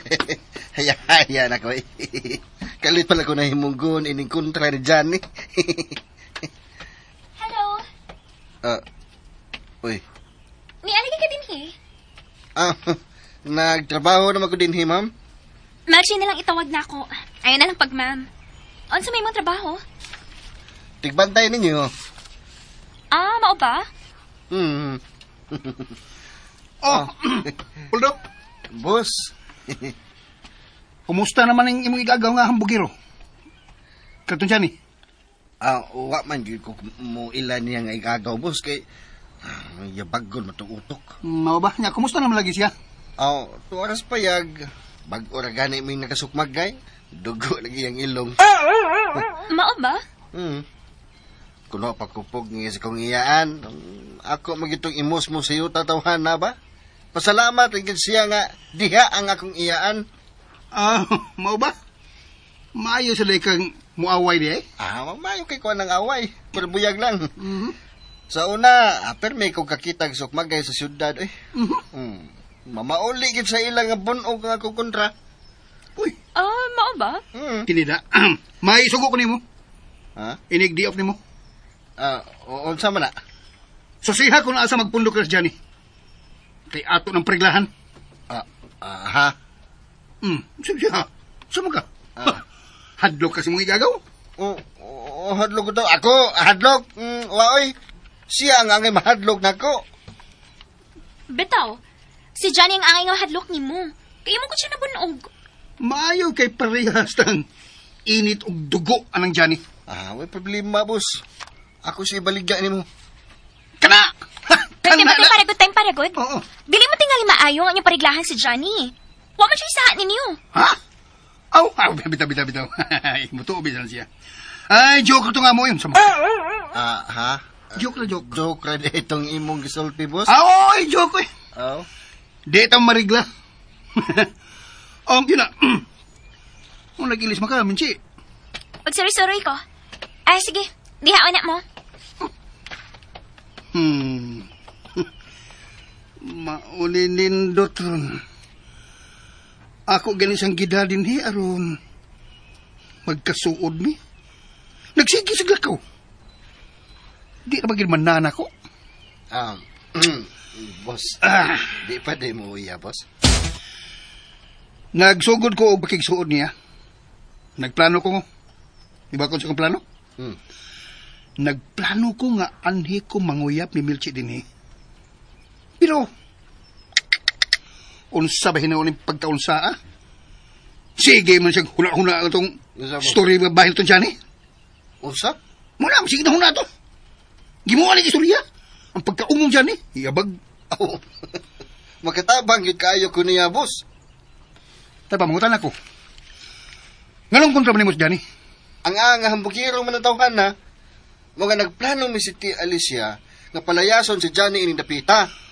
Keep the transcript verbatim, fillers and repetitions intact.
Haya-haya na ko eh. Kalit pala ko na himunggon ining kontra ni Johnny. Hello? Ah, uy. Nialagi ka din, he? Ah, nagtrabaho naman ko din, he, ma'am? Marcy na lang itawag na ako. Ayaw na lang pag, ma'am. On sa may mong trabaho? Tigbantay ninyo. Ah, mao ba? Hmm. Oh, Puldo, Boss. kumusta naman ang imong igagaw nga hambugiro? Karton dyan eh. Ah, wa man gyud ko mo ilan niya nga igagaw, boss, kay ah, yabagol mo itong utok. Mao ba? Nya, kumusta naman lagi siya? Ah, tu oras pa yag. Bag-ora gani may nakasukmagay. Dugo lagi ang ilong. Mao ba? Hmm. Kuno pagkupog nga sa kong iyaan. Ako magitong imos mo sa iyo tatawhan na ba? Pasalamat rin siya nga diha ang akong iyaan. Ah, mao ba? Maayo sila kang muaway di eh? Ah, mamayo kay ko ng away. Pero buyag lang. Mhm. Sa una, aper may kong kakitag sukmagay sa syudad eh. Mhm. Hmm. Mamauli gid sa ilang nga bunog nga akong kontra. Uy, Ah, mao ba? Hmm. kinida. May sugo ko nimo. Ha? Inig di off nimo. Ah, o- unsa man na? Susiha ko na asa magpundok ka dyan eh. Kay ato ng preglahan. Ah, ah, ha? Hmm, sige ha. Sama ka. Ah. Hadlok kasi mong igagaw. O, o hadlok ko to. Ako, hadlok. Mm, waoy. Siya ang angay mahadlok nako. Bitaw, si Johnny ang angay nga hadlok ni mo. Kaya mo ko siya nabunog. Maayo kay parehas tang init og dugo anang dyan eh. Ah, may problema, boss. Ako siya ibaligya ni mo. Kana! Ha! Pwede Kana ba tayo na! paragod tayong paragod? Oo. Dili mo tingali maayo ang inyong pariglahan si Johnny. Huwag mo siya isahan ninyo. Ha? Aw, aw, bitaw, bitaw, bitaw. Muto, bisan siya. Ay, joke to nga mo yun. Sama. Ah, ha? Joke na joke. Joke ra di itong imong gisulti, boss. Ah, oy, joke eh. Oh. Di tang marigla. Oh, yun na. Oh, nag-ilis maka, minchi. Pag suri-suri ko. Ay, sige. Dihaon na mo. Hmm. Mauninindot ron. Ako ganin sang gidadin hi aron magkasuod mi. Nagsigi sa glakaw. Di na magin manana ko. Um, boss. Ah. Di pa di mo uya, boss. Nagsugod ko og pakigsuod niya. Nagplano ko. Di ba kung sa kong plano? Hmm. Nagplano ko nga anhi ko manguyap ni Milchi din eh. Pero, unsa ba hinaon yung pagkaunsa ah? Sige man siya huna-huna itong Unsa ba? story ba bahin itong dyan eh? Usap? Muna, sige na huna ito. Gimuha ni istorya. Ang pagkaungong dyan eh. Iyabag. Oh. Makatabang gid kaayo ko niya, boss. Tay pamangutan ako. Nganong kontra man ni mo dyan eh? Ang nga hambugiro man ang tawhan na. Mga nagplano mi si Tia Alicia nga palayason si Johnny ining dapita.